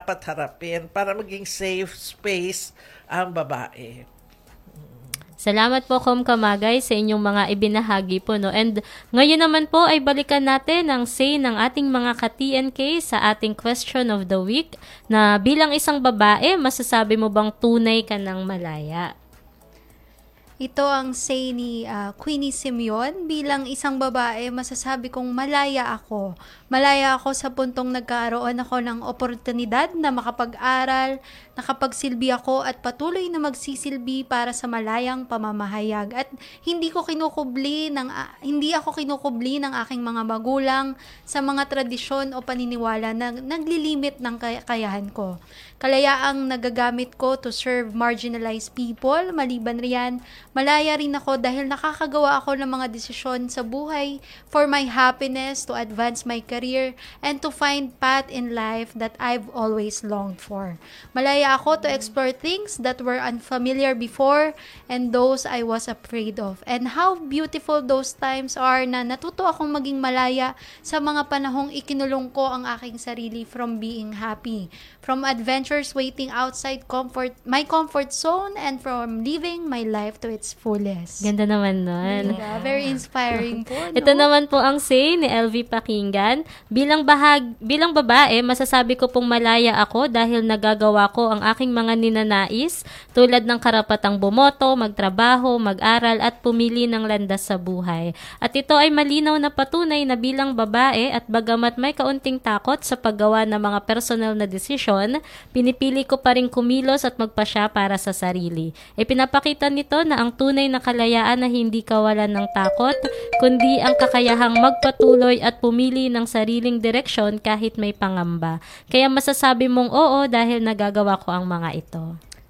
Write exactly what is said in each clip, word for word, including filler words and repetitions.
dapat harapin para maging safe space ang babae. Salamat po, Kom Kamagay, sa inyong mga ibinahagi po, no? And ngayon naman po ay balikan natin ang say ng ating mga ka-T N K sa ating question of the week na bilang isang babae, masasabi mo bang tunay ka ng malaya? Ito ang say ni uh, Queenie Simeon. Bilang isang babae, masasabi kong malaya ako. Malaya ako sa puntong nagkaroon ako ng oportunidad na makapag-aral, nakapagsilbi ako at patuloy na magsisilbi para sa malayang pamamahayag. At hindi ko kinukubli ng uh, hindi ako kinukubli ng aking mga magulang sa mga tradisyon o paniniwala na naglilimit ng kay- kayahan ko. Kalayaang nagagamit ko to serve marginalized people. Maliban riyan, malaya rin ako dahil nakakagawa ako ng mga desisyon sa buhay for my happiness, to advance my career, and to find path in life that I've always longed for. Malaya ako to explore things that were unfamiliar before and those I was afraid of. And how beautiful those times are na natuto akong maging malaya sa mga panahong ikinulong ko ang aking sarili from being happy, from adventures waiting outside comfort my comfort zone, and from living my life to its fullest. Ganda naman nun. Yeah, very inspiring po, no? Ito naman po ang say ni L V Pakinggan. Bilang bahag, bilang babae, masasabi ko pong malaya ako dahil nagagawa ko ang aking mga ninanais tulad ng karapatang bumoto, magtrabaho, mag-aral at pumili ng landas sa buhay. At ito ay malinaw na patunay na bilang babae at bagamat may kaunting takot sa paggawa ng mga personal na desisyon, pinipili ko pa rin kumilos at magpasya para sa sarili. E pinapakita nito na ang tunay na kalayaan na hindi kawalan ng takot, kundi ang kakayahang magpatuloy at pumili ng sariling direksyon kahit may pangamba. Kaya masasabi mong oo dahil nagagawa ko ang mga ito.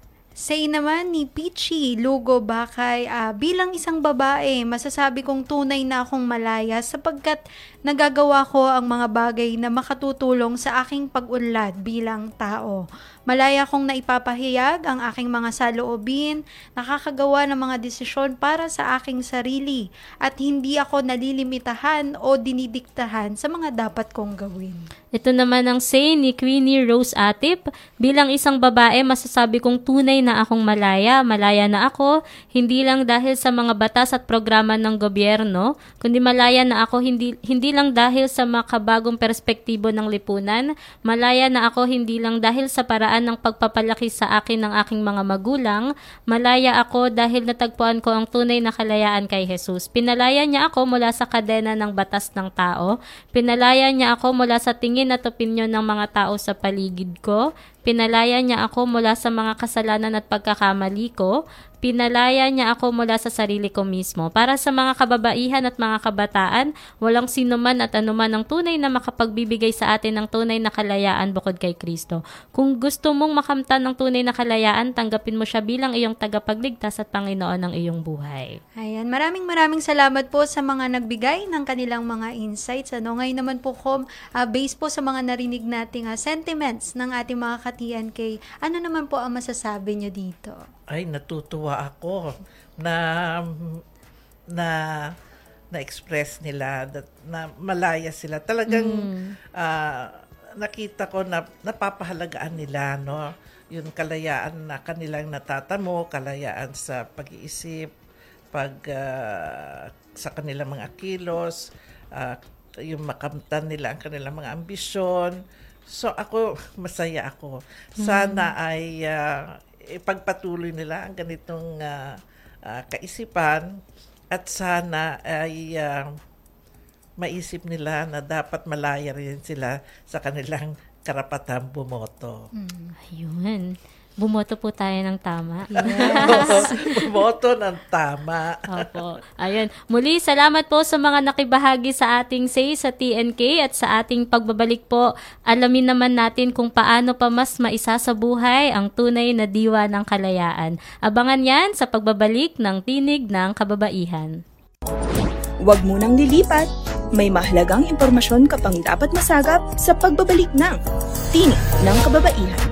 Say naman ni Peachy Lugo Bakay, uh, bilang isang babae, masasabi kong tunay na akong malaya sapagkat nagagawa ko ang mga bagay na makatutulong sa aking pag-unlad bilang tao. Malaya kong naipapahayag ang aking mga saloobin, nakakagawa ng mga desisyon para sa aking sarili at hindi ako nalilimitahan o dinidiktahan sa mga dapat kong gawin. Ito naman ang say ni Queenie Rose Atip. Bilang isang babae, masasabi kong tunay na akong malaya. Malaya na ako, hindi lang dahil sa mga batas at programa ng gobyerno, kundi malaya na ako hindi, hindi lang dahil sa makabagong perspektibo ng lipunan. Malaya na ako hindi lang dahil sa paraan ng pagpapalaki sa akin ng aking mga magulang. Malaya ako dahil natagpuan ko ang tunay na kalayaan kay Jesus. Pinalaya niya ako mula sa kadena ng batas ng tao. Pinalaya niya ako mula sa tingin at opinyon ng mga tao sa paligid ko. Pinalaya niya ako mula sa mga kasalanan at pagkakamali ko. Pinalaya niya ako mula sa sarili ko mismo. Para sa mga kababaihan at mga kabataan, walang sinuman at anuman ang tunay na makapagbibigay sa atin ng tunay na kalayaan bukod kay Kristo. Kung gusto mong makamtan ng tunay na kalayaan, tanggapin mo siya bilang iyong tagapagligtas at Panginoon ng iyong buhay. Ayan, maraming maraming salamat po sa mga nagbigay ng kanilang mga insights. Ano, ngayon naman po, Kom, uh, based po sa mga narinig nating uh, sentiments ng ating mga ka-T N K, ano naman po ang masasabi nyo dito? Ay, natutuwa ako na na na-express nila that, na malaya sila. Talagang mm. uh, nakita ko na napapahalagaan nila, no? Yung kalayaan na kanilang natatamo, kalayaan sa pag-iisip, pag uh, sa kanilang mga kilos, uh, yung makamtan nila ang kanilang mga ambisyon. So ako, masaya ako. Sana mm. ay uh, ipagpatuloy nila ang ganitong uh, uh, kaisipan at sana ay uh, maisip nila na dapat malaya rin sila sa kanilang karapatang bumoto. Mm. Ayun. Bumoto po tayo ng tama. Yes. Bumoto ng tama. Opo. Ayun. Muli, salamat po sa mga nakibahagi sa ating say sa T N K at sa ating pagbabalik po. Alamin naman natin kung paano pa mas maisa sa buhay ang tunay na diwa ng kalayaan. Abangan yan sa pagbabalik ng Tinig ng Kababaihan. Huwag munang lilipat. May mahalagang impormasyon ka pang dapat masagap sa pagbabalik ng Tinig ng Kababaihan.